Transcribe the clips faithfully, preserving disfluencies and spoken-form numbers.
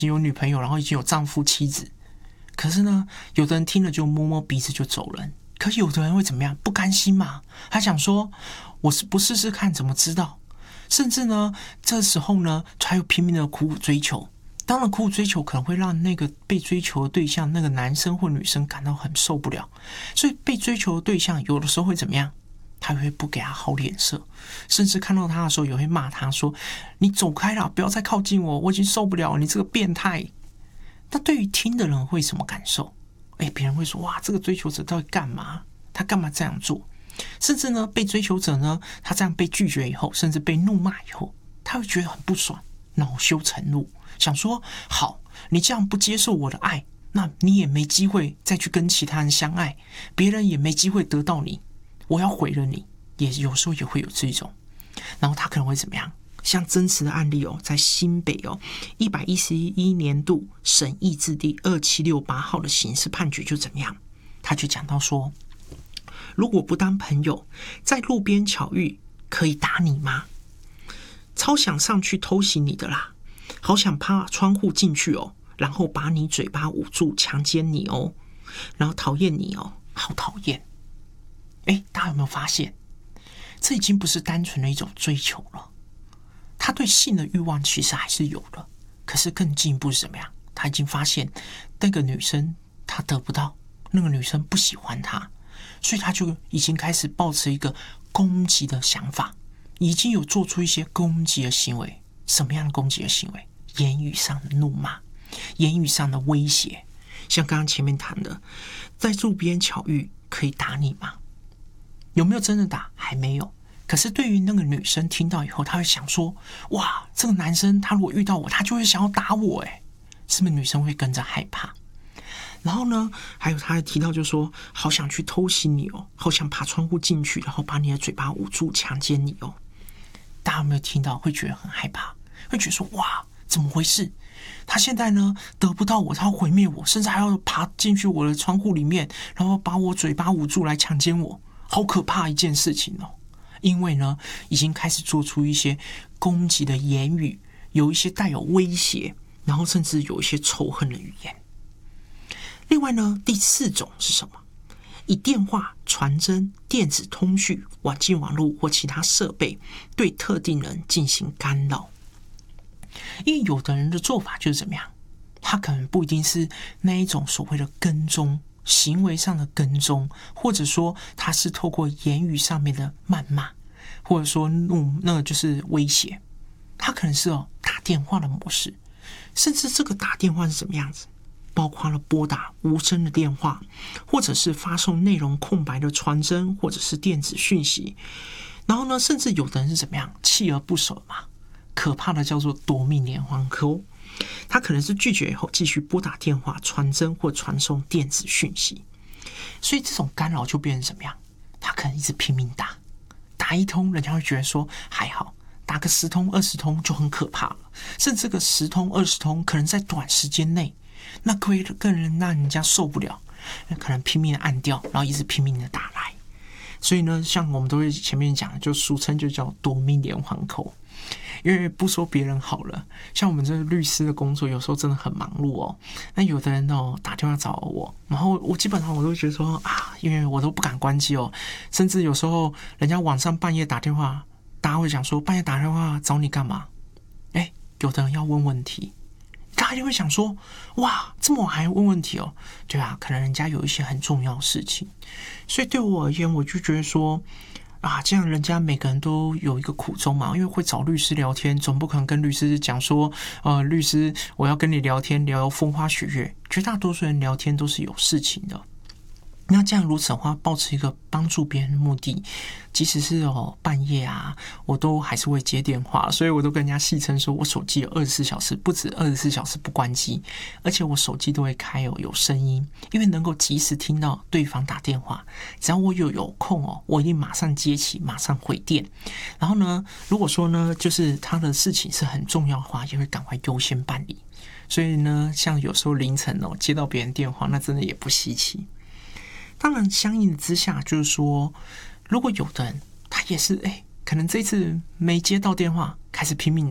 经有女朋友，然后已经有丈夫妻子，可是呢，有的人听了就摸摸鼻子就走人，可有的人会怎么样？不甘心嘛，他想说，我是不试试看怎么知道？甚至呢，这时候呢，还有拼命的苦苦追求。当然，苦苦追求可能会让那个被追求的对象，那个男生或女生感到很受不了，所以被追求的对象有的时候会怎么样？他会不给他好脸色，甚至看到他的时候也会骂他说：“你走开啦，不要再靠近我，我已经受不了你这个变态。”那对于听的人会什么感受？哎，别人会说：“哇，这个追求者到底干嘛？他干嘛这样做？”甚至呢，被追求者呢，他这样被拒绝以后，甚至被怒骂以后，他会觉得很不爽，恼羞成怒，想说：“好，你这样不接受我的爱，那你也没机会再去跟其他人相爱，别人也没机会得到你。我要毁了你。”也有时候也会有这种，然后他可能会怎么样？像真实的案例哦，在新北哦，一百一十一年度审议字第二七六八号的刑事判决就怎么样？他就讲到说，如果不当朋友，在路边巧遇，可以打你吗？超想上去偷袭你的啦，好想爬窗户进去哦，然后把你嘴巴捂住，强奸你哦，然后讨厌你哦，好讨厌。哎，大家有没有发现？这已经不是单纯的一种追求了，他对性的欲望其实还是有的，可是更进一步是怎么样？他已经发现那个女生他得不到，那个女生不喜欢他，所以他就已经开始抱持一个攻击的想法，已经有做出一些攻击的行为。什么样的攻击的行为？言语上的怒骂，言语上的威胁，像刚刚前面谈的，在路边巧遇可以打你吗？有没有真的打？还没有。可是对于那个女生听到以后，她会想说：哇，这个男生他如果遇到我，他就会想要打我，哎，是不是女生会跟着害怕？然后呢，还有他还提到就说，好想去偷袭你哦，好想爬窗户进去，然后把你的嘴巴捂住，强奸你哦。大家有没有听到？会觉得很害怕，会觉得说：哇，怎么回事？他现在呢得不到我，他要毁灭我，甚至还要爬进去我的窗户里面，然后把我嘴巴捂住来强奸我。好可怕一件事情哦！因为呢，已经开始做出一些攻击的言语，有一些带有威胁，然后甚至有一些仇恨的语言。另外呢，第四种是什么？以电话、传真、电子通讯、网际网络或其他设备对特定人进行干扰。因为有的人的做法就是怎么样？他可能不一定是那一种所谓的跟踪。行为上的跟踪，或者说他是透过言语上面的谩骂，或者说怒，那个就是威胁。他可能是哦打电话的模式，甚至这个打电话是什么样子，包括了拨打无声的电话，或者是发送内容空白的传真或者是电子讯息。然后呢，甚至有的人是怎么样，锲而不舍嘛，可怕的叫做夺命连环扣。他可能是拒绝以后继续拨打电话、传真或传送电子讯息，所以这种干扰就变成什么样？他可能一直拼命打，打一通，人家会觉得说还好，打个十通、二十通就很可怕了，甚至这个十通、二十通可能在短时间内，那会更让人家受不了，可能拼命的按掉，然后一直拼命的打来。所以呢，像我们都会前面讲，就俗称就叫夺命连环扣。因为不说别人好了，像我们这个律师的工作，有时候真的很忙碌哦。那有的人哦打电话找我，然后我基本上我都觉得说啊，因为我都不敢关机哦。甚至有时候人家晚上半夜打电话，大家会想说半夜打电话找你干嘛？哎，有的人要问问题，大家就会想说哇，这么晚还问问题哦？对啊，可能人家有一些很重要的事情。所以对我而言，我就觉得说。啊，这样人家每个人都有一个苦衷嘛，因为会找律师聊天，总不可能跟律师讲说，呃，律师我要跟你聊天聊风花雪月，绝大多数人聊天都是有事情的。那这样如此的话，抱持一个帮助别人的目的，即使是哦半夜啊，我都还是会接电话，所以我都跟人家戏称说，我手机有二十四小时，不止二十四小时不关机，而且我手机都会开哦有声音，因为能够及时听到对方打电话，只要我有有空哦，我一定马上接起，马上回电。然后呢，如果说呢，就是他的事情是很重要的话，也会赶快优先办理。所以呢，像有时候凌晨哦接到别人电话，那真的也不稀奇。当然，相应之下就是说，如果有的人他也是哎，可能这次没接到电话，开始拼命打，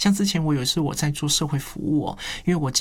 像之前我有一次我在做社会服务哦，因为我